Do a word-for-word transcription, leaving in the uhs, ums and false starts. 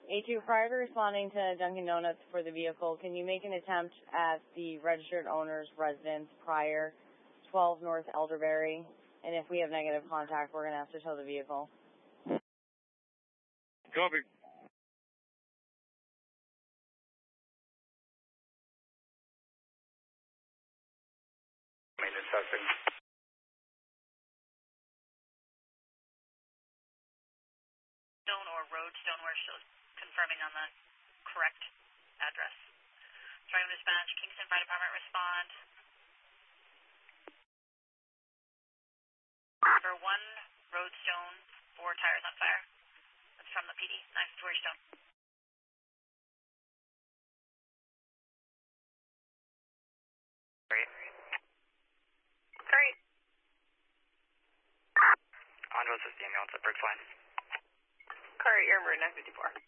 A two, prior to responding to Dunkin' Donuts for the vehicle, can you make an attempt at the registered owner's residence prior, twelve North Elderberry? And if we have negative contact, we're going to have to tow the vehicle. Copy. Maintenance suspect. Stone or Road Stoneware, still confirming on the correct address. Triangle Dispatch, Kingston Fire Department, respond. Number one, Roadstone, four tires on fire. That's from the P D, nine story stone. Great. Great. On to assist the ambulance at Brooks Line. Curry, Air Route nine fifty-four.